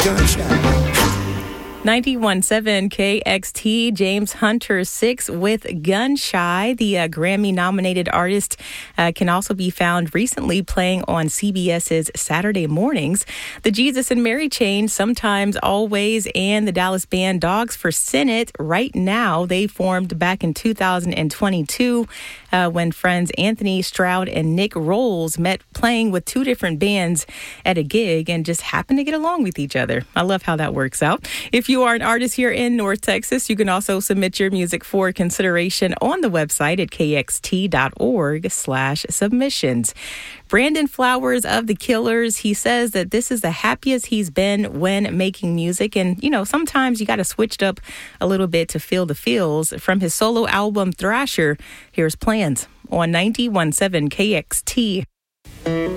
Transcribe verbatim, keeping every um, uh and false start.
ninety-one point seven K X T, James Hunter six with Gun Shy. The uh, Grammy-nominated artist uh, can also be found recently playing on CBS's Saturday mornings. The Jesus and Mary Chain, Sometimes, Always, and the Dallas band Dogs for Senate. Right Now, they formed back in two thousand twenty-two uh, when friends Anthony Stroud and Nick Rolls met playing with two different bands at a gig and just happened to get along with each other. I love how that works out. If you are an artist here in North Texas, you can also submit your music for consideration on the website at kxt.org slash submissions. Brandon Flowers of The Killers, he says that this is the happiest he's been when making music. And, you know, sometimes you got to switch it up a little bit to feel the feels. From his solo album Thrasher, here's Plans on ninety-one point seven K X T.